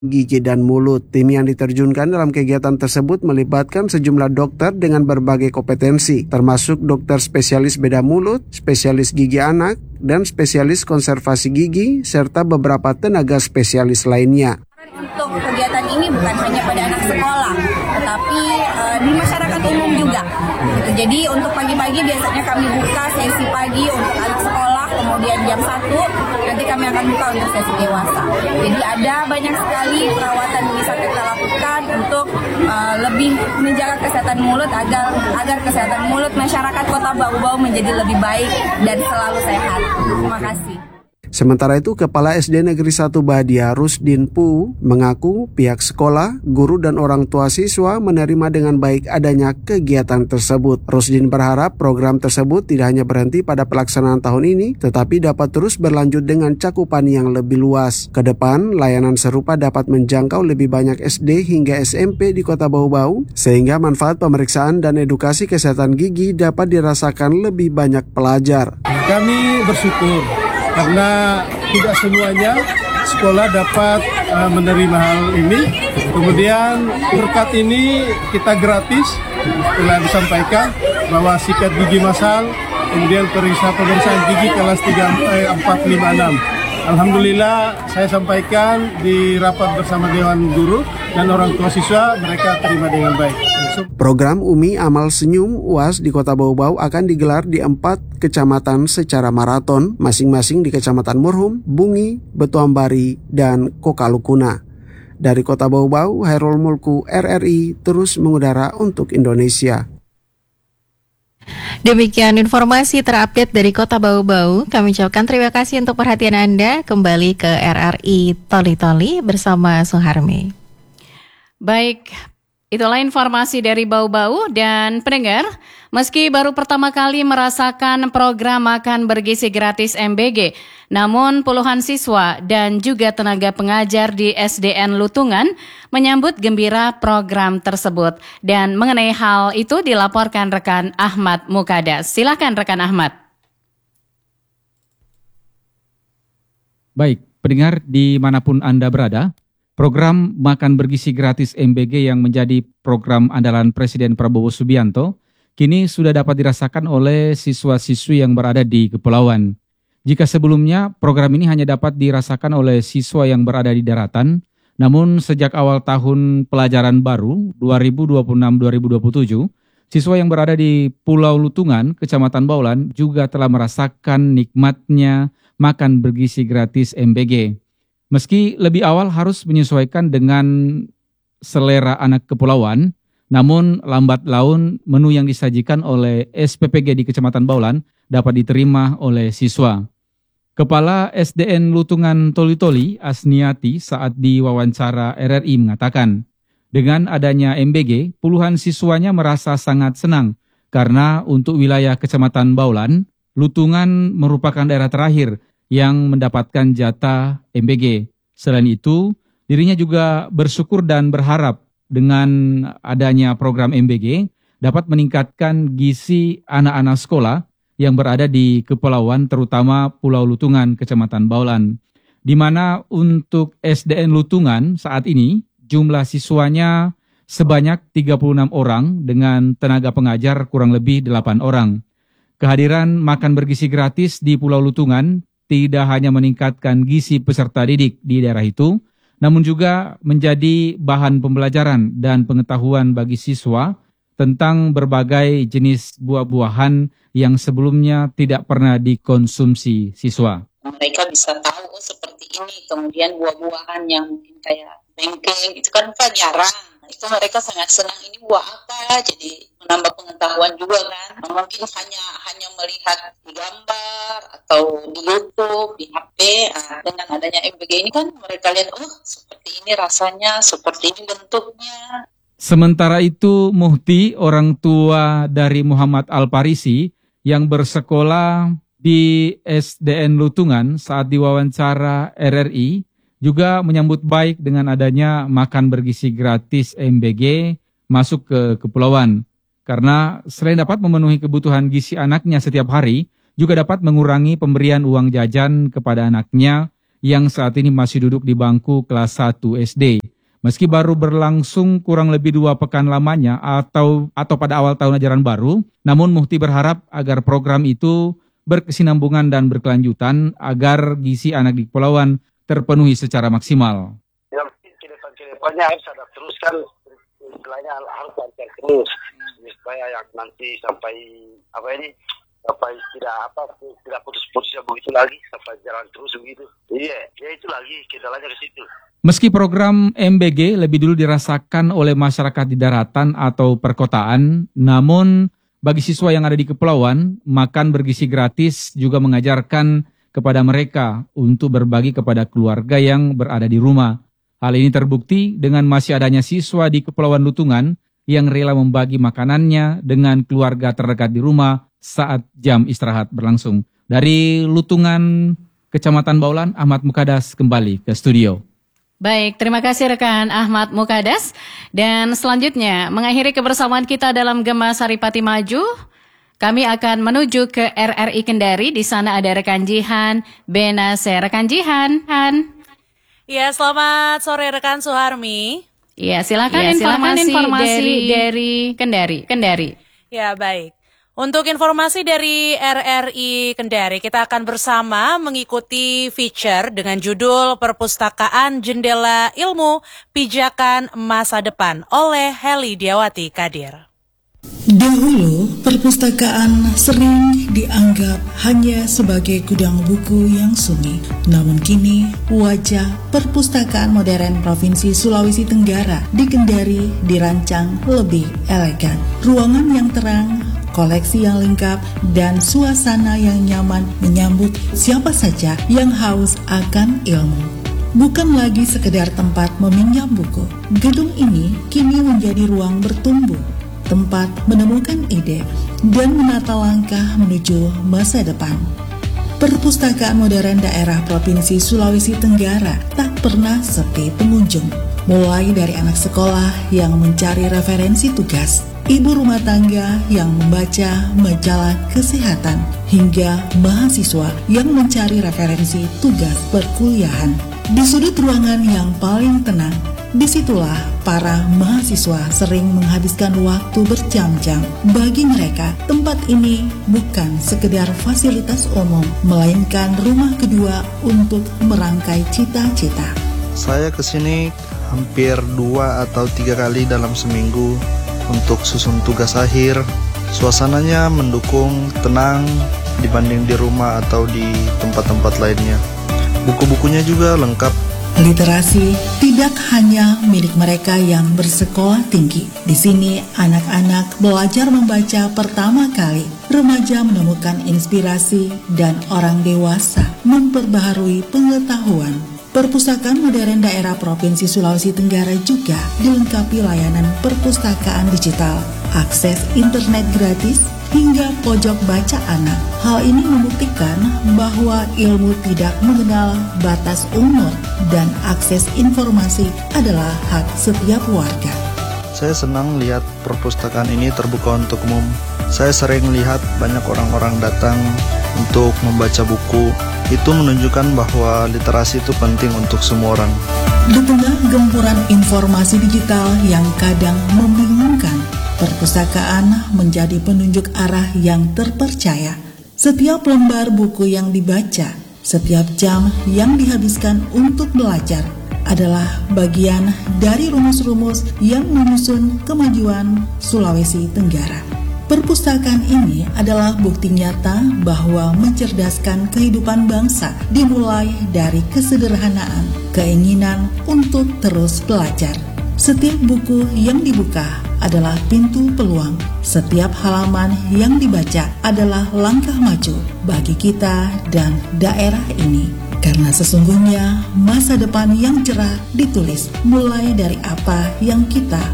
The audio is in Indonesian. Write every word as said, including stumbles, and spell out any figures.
gigi dan mulut. Tim yang diterjunkan dalam kegiatan tersebut melibatkan sejumlah dokter dengan berbagai kompetensi, termasuk dokter spesialis bedah mulut, spesialis gigi anak, dan spesialis konservasi gigi, serta beberapa tenaga spesialis lainnya. Untuk kegiatan ini bukan hanya pada anak sekolah, tetapi uh, di masyarakat umum juga. Jadi untuk pagi-pagi biasanya kami buka sesi pagi untuk anak sekolah, kemudian jam satu nanti kami akan buka untuk sesi dewasa. Jadi ada banyak sekali perawatan yang bisa kita lakukan untuk uh, lebih menjaga kesehatan mulut agar agar kesehatan mulut masyarakat Kota Bau-Bau menjadi lebih baik dan selalu sehat. Terima kasih. Sementara itu, Kepala S D Negeri satu Bahadia Rusdin Pu mengaku pihak sekolah, guru dan orang tua siswa menerima dengan baik adanya kegiatan tersebut. Rusdin berharap program tersebut tidak hanya berhenti pada pelaksanaan tahun ini, tetapi dapat terus berlanjut dengan cakupan yang lebih luas. Kedepan, layanan serupa dapat menjangkau lebih banyak S D hingga S M P di Kota Bau-Bau, sehingga manfaat pemeriksaan dan edukasi kesehatan gigi dapat dirasakan lebih banyak pelajar. Kami bersyukur karena tidak semuanya sekolah dapat uh, menerima hal ini. Kemudian berkat ini kita gratis telah disampaikan bahwa sikat gigi massal, kemudian periksa pemeriksaan gigi kelas tiga, empat, lima, enam. Alhamdulillah saya sampaikan di rapat bersama Dewan Guru dan orang tua siswa, mereka terima dengan baik. Program Umi Amal Senyum U A S di Kota Bau-Bau akan digelar di empat kecamatan secara maraton, masing-masing di Kecamatan Murhum, Bungi, Betuambari, dan Kokalukuna. Dari Kota Bau-Bau, Hairul Mulku R R I terus mengudara untuk Indonesia. Demikian informasi terupdate dari Kota Bau-Bau. Kami ucapkan terima kasih untuk perhatian Anda. Kembali ke R R I Toli Toli bersama Suharmi. Baik, itulah informasi dari Bau-Bau. Dan pendengar, meski baru pertama kali merasakan program makan bergizi gratis M B G, namun puluhan siswa dan juga tenaga pengajar di S D N Lutungan menyambut gembira program tersebut. Dan mengenai hal itu dilaporkan rekan Ahmad Mukadas. Silakan rekan Ahmad. Baik, pendengar dimanapun Anda berada, program makan bergizi gratis M B G yang menjadi program andalan Presiden Prabowo Subianto kini sudah dapat dirasakan oleh siswa-siswi yang berada di kepulauan. Jika sebelumnya program ini hanya dapat dirasakan oleh siswa yang berada di daratan, namun sejak awal tahun pelajaran baru dua ribu dua puluh enam dua ribu dua puluh tujuh, siswa yang berada di Pulau Lutungan, Kecamatan Baulan juga telah merasakan nikmatnya makan bergizi gratis M B G. Meski lebih awal harus menyesuaikan dengan selera anak kepulauan, namun lambat laun menu yang disajikan oleh S P P G di Kecamatan Baulan dapat diterima oleh siswa. Kepala S D N Lutungan Toli-Toli, Asniati, saat diwawancara R R I mengatakan, dengan adanya M B G, puluhan siswanya merasa sangat senang karena untuk wilayah Kecamatan Baulan, Lutungan merupakan daerah terakhir yang mendapatkan jatah M B G. Selain itu, dirinya juga bersyukur dan berharap dengan adanya program M B G dapat meningkatkan gizi anak-anak sekolah yang berada di kepulauan, terutama Pulau Lutungan, Kecamatan Baulan, di mana untuk S D N Lutungan saat ini jumlah siswanya sebanyak tiga puluh enam orang dengan tenaga pengajar kurang lebih delapan orang. Kehadiran makan bergizi gratis di Pulau Lutungan tidak hanya meningkatkan gizi peserta didik di daerah itu, namun juga menjadi bahan pembelajaran dan pengetahuan bagi siswa tentang berbagai jenis buah-buahan yang sebelumnya tidak pernah dikonsumsi siswa. Mereka bisa tahu oh, seperti ini, kemudian buah-buahan yang mungkin kayak bengkeng, itu kan kan jarang. Itu mereka sangat senang, ini buah apa, jadi menambah pengetahuan juga kan. Mungkin hanya hanya melihat di gambar atau di YouTube, di H P, nah, dengan adanya M B G ini kan mereka lihat, oh seperti ini rasanya, seperti ini bentuknya. Sementara itu, Muhti, orang tua dari Muhammad Al-Parisi yang bersekolah di S D N Lutungan saat diwawancara R R I, juga menyambut baik dengan adanya makan bergizi gratis M B G masuk ke kepulauan. Karena selain dapat memenuhi kebutuhan gizi anaknya setiap hari, juga dapat mengurangi pemberian uang jajan kepada anaknya yang saat ini masih duduk di bangku kelas satu S D. Meski baru berlangsung kurang lebih dua pekan lamanya atau atau pada awal tahun ajaran baru, namun Muhti berharap agar program itu berkesinambungan dan berkelanjutan agar gizi anak di kepulauan terpenuhi secara maksimal. Yang kedepan-kedepannya harus ada teruskan, istilahnya harus lancar terus, supaya yang nanti sampai apa ini sampai tidak apa tidak putus-putusnya begitu lagi, sampai jalan terus begitu. Iya, ya itu lagi kendalanya ke situ. Meski program M B G lebih dulu dirasakan oleh masyarakat di daratan atau perkotaan, namun bagi siswa yang ada di kepulauan, makan bergizi gratis juga mengajarkan kepada mereka untuk berbagi kepada keluarga yang berada di rumah. Hal ini terbukti dengan masih adanya siswa di Kepulauan Lutungan yang rela membagi makanannya dengan keluarga terdekat di rumah saat jam istirahat berlangsung. Dari Lutungan, Kecamatan Baulan, Ahmad Mukadas kembali ke studio. Baik, terima kasih rekan Ahmad Mukadas. Dan selanjutnya, mengakhiri kebersamaan kita dalam Gema Saripati Maju, kami akan menuju ke R R I Kendari. Di sana ada rekan Jihan Benase. Rekan Jihan, Han. Ya, selamat sore rekan Suharmi. Ya, silakan, ya, silakan informasi, informasi dari, dari Kendari. Kendari. Ya, baik. Untuk informasi dari R R I Kendari, kita akan bersama mengikuti feature dengan judul Perpustakaan Jendela Ilmu Pijakan Masa Depan oleh Heli Diawati Kadir. Dahulu, perpustakaan sering dianggap hanya sebagai gudang buku yang sunyi. Namun kini, wajah perpustakaan modern Provinsi Sulawesi Tenggara di Kendari dirancang lebih elegan. Ruangan yang terang, koleksi yang lengkap, dan suasana yang nyaman menyambut siapa saja yang haus akan ilmu. Bukan lagi sekedar tempat meminjam buku, gedung ini kini menjadi ruang bertumbuh, tempat menemukan ide dan menata langkah menuju masa depan. Perpustakaan modern daerah Provinsi Sulawesi Tenggara tak pernah sepi pengunjung, mulai dari anak sekolah yang mencari referensi tugas, ibu rumah tangga yang membaca majalah kesehatan, hingga mahasiswa yang mencari referensi tugas perkuliahan. Di sudut ruangan yang paling tenang, disitulah para mahasiswa sering menghabiskan waktu berjam-jam. Bagi mereka, tempat ini bukan sekedar fasilitas umum, melainkan rumah kedua untuk merangkai cita-cita. Saya kesini hampir dua atau tiga kali dalam seminggu untuk susun tugas akhir. Suasananya mendukung, tenang dibanding di rumah atau di tempat-tempat lainnya. Buku-bukunya juga lengkap. Literasi tidak hanya milik mereka yang bersekolah tinggi. Di sini anak-anak belajar membaca pertama kali, remaja menemukan inspirasi, dan orang dewasa memperbaharui pengetahuan. Perpustakaan modern daerah Provinsi Sulawesi Tenggara juga dilengkapi layanan perpustakaan digital, akses internet gratis, hingga pojok baca anak. Hal ini membuktikan bahwa ilmu tidak mengenal batas umur dan akses informasi adalah hak setiap warga. Saya senang lihat perpustakaan ini terbuka untuk umum. Saya sering lihat banyak orang-orang datang untuk membaca buku. Itu menunjukkan bahwa literasi itu penting untuk semua orang. Di tengah gempuran informasi digital yang kadang membingungkan, perpustakaan menjadi penunjuk arah yang terpercaya. Setiap lembar buku yang dibaca, setiap jam yang dihabiskan untuk belajar adalah bagian dari rumus-rumus yang menyusun kemajuan Sulawesi Tenggara. Perpustakaan ini adalah bukti nyata bahwa mencerdaskan kehidupan bangsa dimulai dari kesederhanaan, keinginan untuk terus belajar. Setiap buku yang dibuka adalah pintu peluang. Setiap halaman yang dibaca adalah langkah maju bagi kita dan daerah ini. Karena sesungguhnya masa depan yang cerah ditulis mulai dari apa yang kita